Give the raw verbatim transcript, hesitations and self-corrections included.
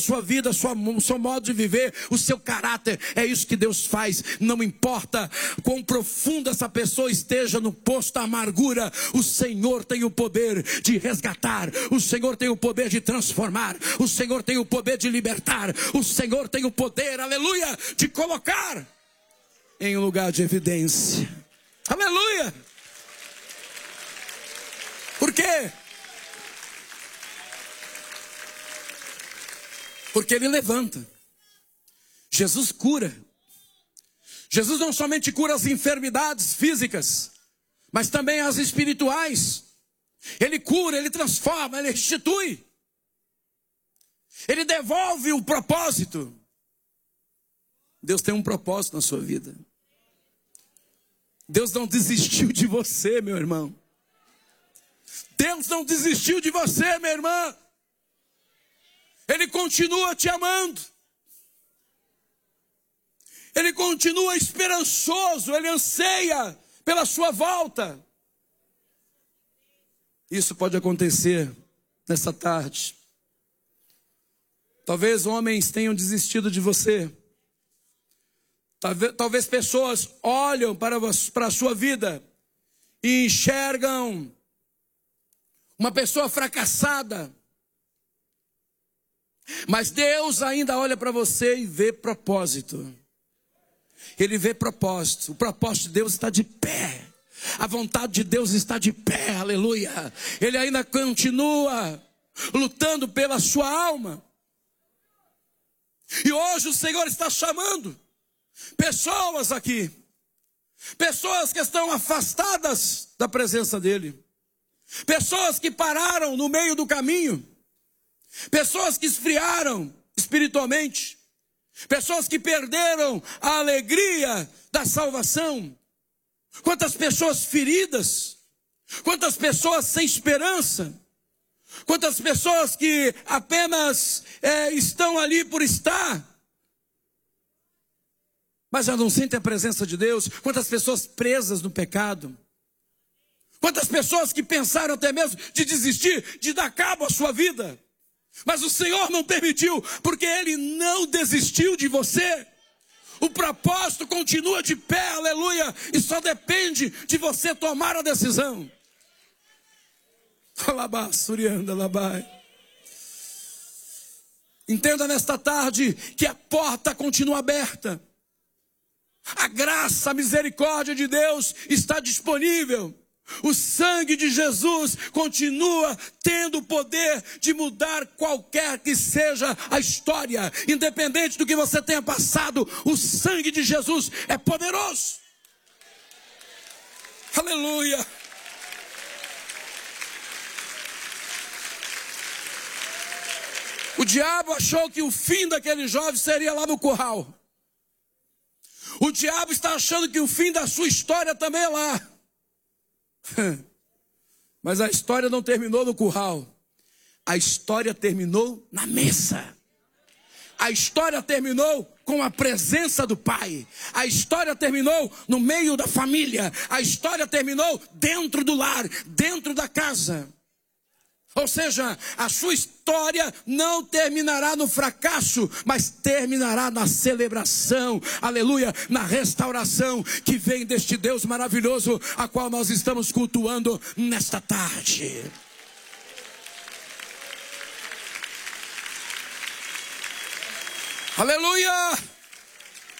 sua vida, sua, seu modo de viver, o seu caráter. É isso que Deus faz. Não importa quão profunda essa pessoa esteja no poço da amargura, o Senhor tem o poder de resgatar, o Senhor tem o poder de transformar, o Senhor tem o poder de libertar, o Senhor tem o poder, aleluia, de colocar em um lugar de evidência. Aleluia! Por quê? Porque Ele levanta. Jesus cura. Jesus não somente cura as enfermidades físicas, mas também as espirituais. Ele cura, Ele transforma, Ele restitui. Ele devolve o propósito. Deus tem um propósito na sua vida. Deus não desistiu de você, meu irmão. Deus não desistiu de você, minha irmã. Ele continua te amando. Ele continua esperançoso. Ele anseia pela sua volta. Isso pode acontecer nessa tarde. Talvez homens tenham desistido de você. Talvez, talvez pessoas olham para, para a sua vida e enxergam uma pessoa fracassada. Mas Deus ainda olha para você e vê propósito. Ele vê propósito. O propósito de Deus está de pé. A vontade de Deus está de pé, aleluia. Ele ainda continua lutando pela sua alma. E hoje o Senhor está chamando pessoas aqui, pessoas que estão afastadas da presença dEle, pessoas que pararam no meio do caminho, pessoas que esfriaram espiritualmente, pessoas que perderam a alegria da salvação. Quantas pessoas feridas, quantas pessoas sem esperança, quantas pessoas que apenas é, estão ali por estar, mas já não sentem a presença de Deus. Quantas pessoas presas no pecado, quantas pessoas que pensaram até mesmo de desistir, de dar cabo à sua vida, mas o Senhor não permitiu, porque Ele não desistiu de você. O propósito continua de pé, aleluia, e só depende de você tomar a decisão. Entenda nesta tarde que a porta continua aberta. A graça, a misericórdia de Deus está disponível. O sangue de Jesus continua tendo o poder de mudar qualquer que seja a história. Independente do que você tenha passado, o sangue de Jesus é poderoso. Aleluia. O diabo achou que o fim daquele jovem seria lá no curral. O diabo está achando que o fim da sua história também é lá. Mas a história não terminou no curral. A história terminou na mesa. A história terminou com a presença do Pai. A história terminou no meio da família. A história terminou dentro do lar, dentro da casa. Ou seja, a sua história não terminará no fracasso, mas terminará na celebração, aleluia, na restauração que vem deste Deus maravilhoso, a qual nós estamos cultuando nesta tarde. Aleluia!